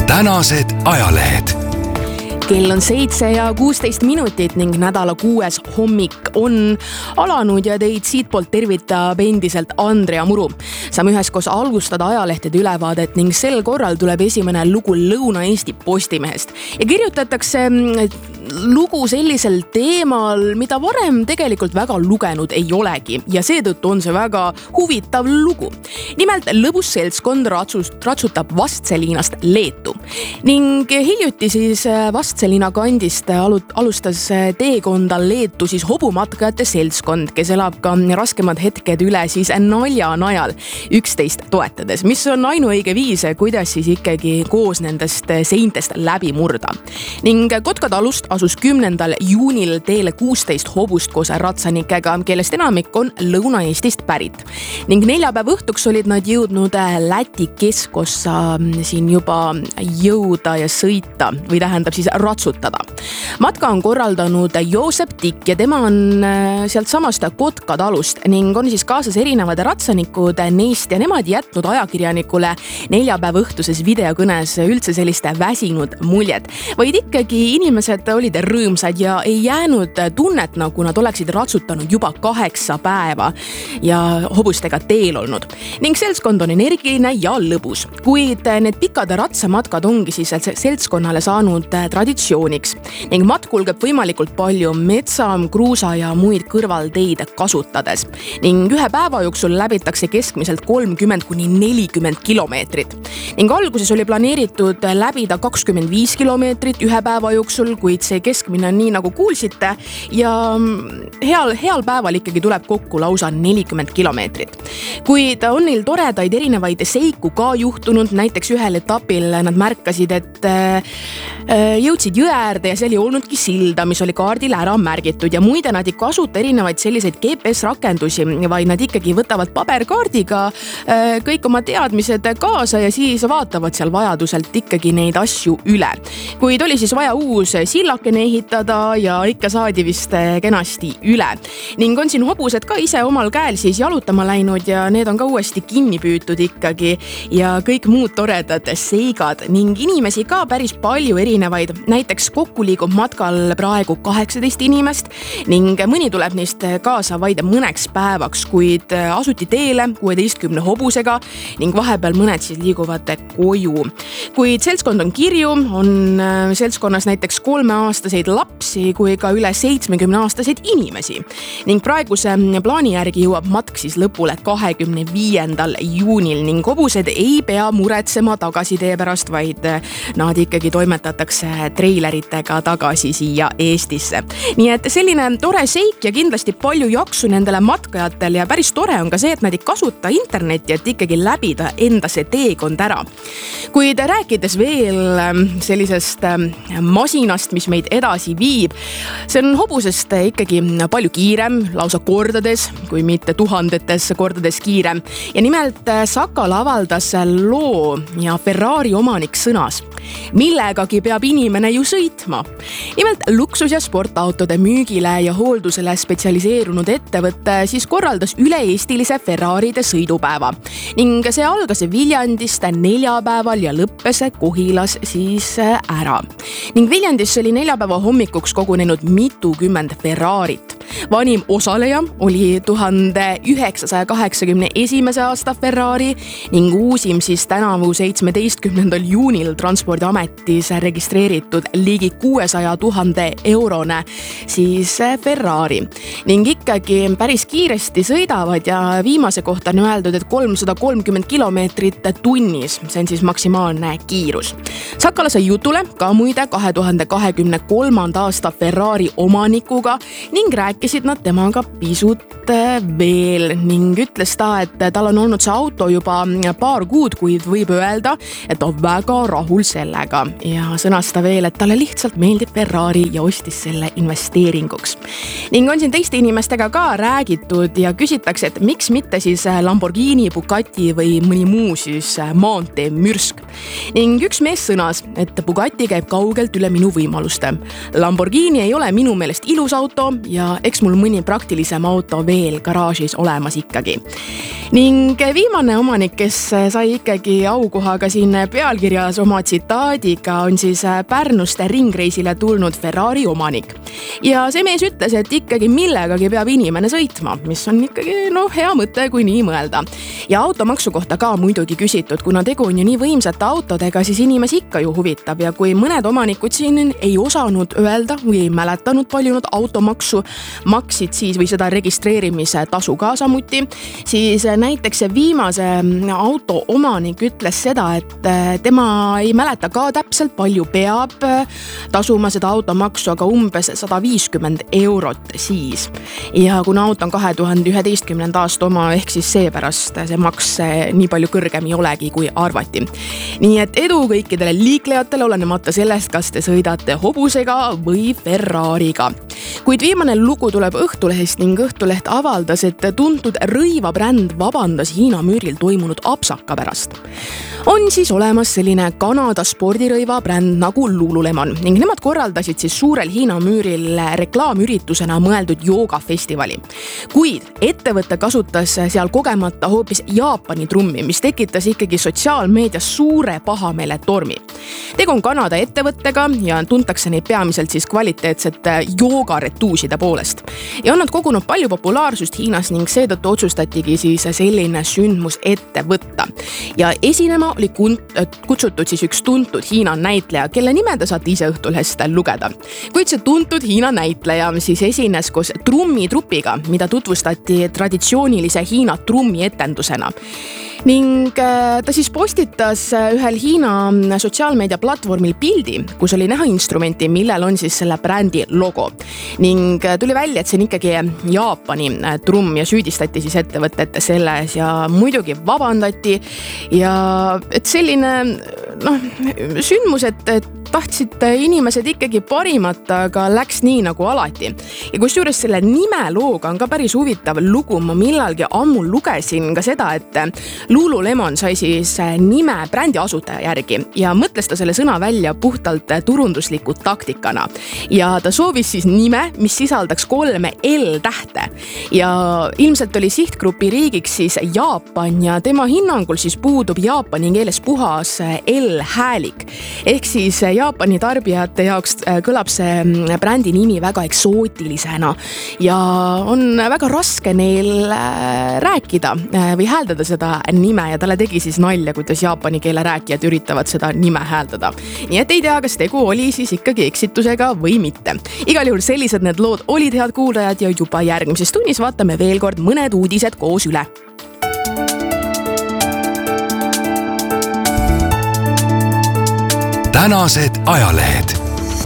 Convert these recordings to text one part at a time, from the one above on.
tänased ajalehed. Kell on 7:16 ning nädala 6. hommik on alanud ja teid siitpoolt tervitab endiselt Andrea Muru. Saame üheskoos alustada ajalehtede ülevaadet ning sel korral tuleb esimene lugu Lõuna-Eesti Postimehest ja kirjutatakse lugu sellisel teemal, mida varem tegelikult väga lugenud ei olegi ja seetõttu on see väga huvitav lugu. Nimelt lõbus seltskond ratsutab Vastseliinast Leetu ning hiljuti siis Vastseliina kandist alustas teekonda Leetu siis hobumatkajate seltskond, kes elab ka raskemad hetked üle siis nalja najal üksteist toetades, mis on ainuõige viis, kuidas siis ikkagi koos nendest seintest läbi murda. Ning Kotka talust asus 10. juunil teele 16 hobust koos ratsanikega, kellest enamik on Lõuna-Eestist pärit. Ning neljapäeva õhtuks olid nad jõudnud Läti keskossa siin juba jõuda ja sõita või tähendab siis ratsutada. Matka on korraldanud Joosep Tikk ja tema on sealt samast Kotka talust ning on siis kaasas erinevad ratsanikud neist ja nemad jätnud ajakirjanikule neljapäeva õhtuses videokõnes üldse selliste väsinud muljet, vaid ikkagi inimesed olid rõõmsad ja ei jäänud tunnet, nagu nad oleksid ratsutanud juba 8 päeva ja hobustega teel olnud. Ning seltskond on energiline ja lõbus, kuid need pikad ratsamatkad ongi siis seltskonnale saanud traditsiooniks ning matk kulgeb võimalikult palju metsa, kruusa ja muid kõrvalteid kasutades ning ühe päeva jooksul läbitakse keskmiselt 30–40 kilomeetrit ning alguses oli planeeritud läbida 25 kilomeetrit ühe päeva jooksul, kuid see keskmine on nii nagu kuulsite ja heal päeval ikkagi tuleb kokku lausa 40 kilomeetrit. Kuid on neil toredaid erinevaid seiku ka juhtunud, näiteks ühel etapil nad märkasid, et jõudsid jõe äärde ja seal ei olnudki silda, mis oli kaardil ära märgitud ja muide nad ei kasuta erinevaid selliseid GPS-rakendusi, vaid nad ikkagi võtavad paberkaardiga kõik oma teadmised kaasa ja siis vaatavad seal vajaduselt ikkagi neid asju üle. Kuid oli siis vaja uus sillakene ehitada ja ikka saadi vist kenasti üle. Ning on siin hobused ka ise omal käel siis jalutama läinud ja need on ka uuesti kinni püütud ikkagi ja kõik muud toredad seigad ning inimesi ka päris palju erinevaid. Näiteks kokku liigub matkal praegu 18 inimest ning mõni tuleb neist kaasa vaid mõneks päevaks, kuid asuti teele 16 hobusega ning vahepeal mõned siis liiguvad koju. Kuid seltskond on kirju, on seltskonnas näiteks 3-aastaseid lapsi kui ka üle 70-aastaseid inimesi ning praeguse plaani järgi jõuab matk siis lõpule 25. juunil ning hobused ei pea muretsema tagasitee pärast, vaid nad ikkagi toimetatakse treileritega tagasi siia Eestisse. Nii et selline tore seik ja kindlasti palju jaksu nendele matkajatel ja päris tore on ka see, et nad ei kasuta internetti, et ikkagi läbida enda see teekond ära. Kuid rääkides veel sellisest masinast, mis meid edasi viib, see on hobusest ikkagi palju kiirem, lausa kordades, kui mitte tuhandetes kordades kiirem. Ja nimelt Sakal avaldas loo ja Ferrari omanik sõnas: millegagi peab inimene ju sõitma. Nimelt luksus- ja sportautode müügile ja hooldusele spetsialiseerunud ettevõtte siis korraldas üle-eestilise Ferraride sõidupäeva ning see algas Viljandist neljapäeval ja lõppes Kohilas siis ära. Ning Viljandis oli neljapäeva hommikuks kogunenud mitukümmend Ferrarit. Vanim osaleja oli 1981. aasta Ferrari ning uusim siis tänavu 17. juunil Transpordiametis registreeritud ligi 600 000 eurone siis Ferrari. Ning ikkagi päris kiiresti sõidavad ja viimase kohta on öeldud, et 330 kilomeetrit tunnis, see on siis maksimaalne kiirus. Sakala sai jutule ka muide 2023. aasta Ferrari omanikuga ning rääkisid nad temaga pisut veel ning ütles ta, et tal on olnud see auto juba paar kuud, kuid võib öelda, et on väga rahul sellega ja sõnas ta veel, et talle lihtsalt meeldib Ferrari ja ostis selle investeeringuks. Ning on siin teiste inimestega ka räägitud ja küsitakse, et miks mitte siis Lamborghini, Bugatti või mõni muu siis maantee mürsk. Ning üks mees sõnas, et Bugatti käib kaugelt üle minu võimaluste. Lamborghini ei ole minu meelest ilus auto ja eks mul mõni praktilisem auto veel garaažis olemas ikkagi. Ning viimane omanik, kes sai ikkagi aukohaga siin pealkirjas oma tsitaadiga, on siis Pärnust ringreisile tulnud Ferrari omanik. Ja see mees ütles, et ikkagi millegagi peab inimene sõitma, mis on ikkagi hea mõte, kui nii mõelda. Ja automaksu kohta ka muidugi küsitud, kuna tegu on ju nii võimsate autodega, siis inimesi ikka ju huvitab ja kui mõned omanikud siin ei osanud öelda või ei mäletanud palju nad automaksu maksid siis või seda registreerimise tasu ka samuti, siis näiteks see viimase auto omanik ütles seda, et tema ei mäleta ka täpselt palju peab tasuma seda automaksu, aga umbes 150 eurot siis. Ja kuna auto on 2011. aasta oma, ehk siis seepärast see maks nii palju kõrgem ei olegi, kui arvati. Nii et edu kõikidele liiklejatele, olenemata sellest, kas te sõidate hobusega või Ferrariga. Kuid viimane lugu tuleb Õhtulehest ning Õhtuleht avaldas, et tuntud rõivabränd vabandas Hiina müüril toimunud apsaka pärast. On siis olemas selline Kanada spordirõivabränd nagu Lululemon ning nemad korraldasid siis suurel Hiina müüril reklaamüritusena mõeldud joogafestivali. Kuid ettevõte kasutas seal kogemata hoopis Jaapani trummi, mis tekitas ikkagi sotsiaalmeedias suure pahameele tormi. Tegu on Kanada ettevõttega ja tuntakse neid peamiselt siis kvaliteetsete joogaretuuside poolest. Ja on nad kogunud palju populaarsust Hiinas ning seetõttu otsustatigi siis selline sündmus ette võtta. Ja esinema oli kutsutud siis üks tuntud Hiina näitleja, kelle nime te saate ise Õhtulehest lugeda. Kuid see tuntud Hiina näitleja siis esines koos trummitrupiga, mida tutvustati traditsioonilise Hiina trummietendusena. Ning ta siis postitas ühel Hiina sotsiaalmeedia platvormil pildi, kus oli näha instrumenti, millel on siis selle brändi logo. Ning tuli välja, et see on ikkagi Jaapani trumm ja süüdistati siis ettevõtete selles ja muidugi vabandati. Ja et selline sündmus, et tahtsid inimesed ikkagi parimat, aga läks nii nagu alati. Ja kusjuures selle nimelooga on ka päris huvitav lugu. Ma millalgi ammu lugesin ka seda, et Lululemon sai siis nime brändi asutaja järgi ja mõtles ta selle sõna välja puhtalt turundusliku taktikana. Ja ta soovis siis nime, mis sisaldaks 3 L-tähte. Ja ilmselt oli sihtgrupi riigiks siis Jaapan ja tema hinnangul siis puudub jaapani keeles puhas L-häälik. Ehk siis Jaapani tarbijate jaoks kõlab see brändi nimi väga eksootilisena ja on väga raske neil rääkida või hääldada seda nime ja talle tegi siis nalja, kuidas jaapani keele rääkijad üritavad seda nime hääldada. Nii et ei tea, kas tegu oli siis ikkagi eksitusega või mitte. Igal juhul sellised need lood olid, head kuulajad, ja juba järgmises tunnis vaatame veel kord mõned uudised koos üle. Tänased ajalehed.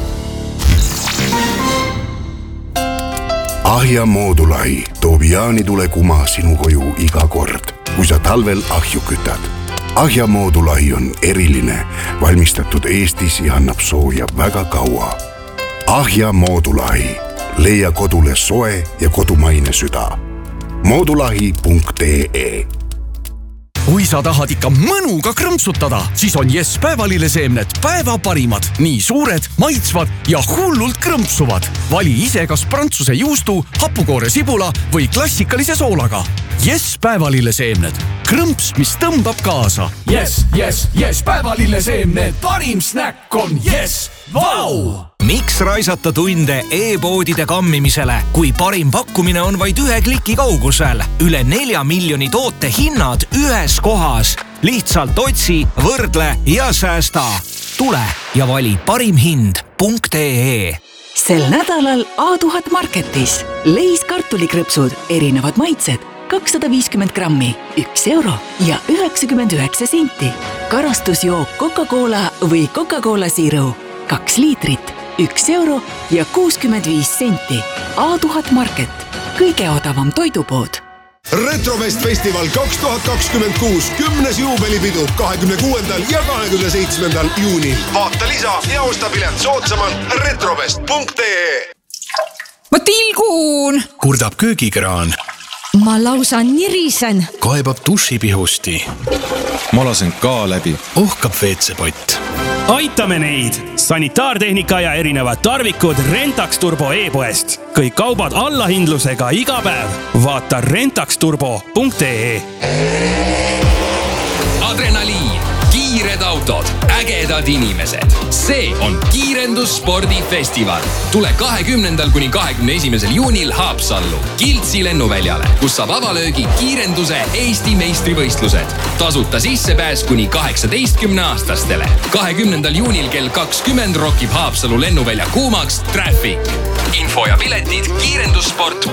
Ahja Moodulahi toob jaanitule kuma sinu koju iga kord, kui sa talvel ahju kütad. Ahja Moodulahi on eriline, valmistatud Eestis ja annab sooja väga kaua. Ahja Moodulahi. Leia kodule soe ja kodumaine süda. Moodulahi.ee. Kui sa tahad ikka mõnuga krõmpsutada, siis on Yes päevalilleseemned päeva parimad. Nii suured, maitsvad ja hullult krõmpsuvad. Vali ise kas prantsuse juustu, hapukoore sibula või klassikalise soolaga. Yes päevalilleseemned. Krõmps, mis tõmbab kaasa. Yes, päevalilleseemned. Parim snäkk on Yes. Vau! Miks raisata tunde e-poodide kammimisele, kui parim pakkumine on vaid 1 kliki kaugusel? Üle 4 miljoni toote hinnad ühes kohas. Lihtsalt otsi, võrdle ja säästa. Tule ja vali parimhind.ee. Sel nädalal A1000 Marketis leis kartulikrõpsud, erinevad maitsed, 250 grammi, 1 euro ja 99 senti. Karastusjook Coca-Cola või Coca-Cola Zero, 2 liitrit, 1 euro ja 65 senti. A1000 Market, kõige odavam toidupood. Retrofest Festival 2026, 10. juubelipidu 26. ja 27. juunil. Vaata lisa ja osta pilet soodsamalt retrofest.ee. Ma tilgun! Kurdab köögikraan. ma lausa nirisen. Kaebab dušipihusti. Ma lasen ka läbi. Ohkab WC-pott. Aitame neid! Sanitaartehnika ja erinevad tarvikud Rentax Turbo e-poest. Kõik kaubad allahindlusega iga päev. Vaata rentaxturbo.ee. Adrenaliin, kiired autod, ägedad inimesed. See on kiirendusspordifestival. Tule 20. kuni 21. juunil Haapsallu Kiltsi lennuväljale, kus saab avalöögi kiirenduse Eesti meistrivõistlused. Tasuta sissepääs kuni 18-aastastele. 20. juunil kell 20 rokib Haapsalu lennuvälja kuumaks Traffic. Info ja piletid kiirendussport.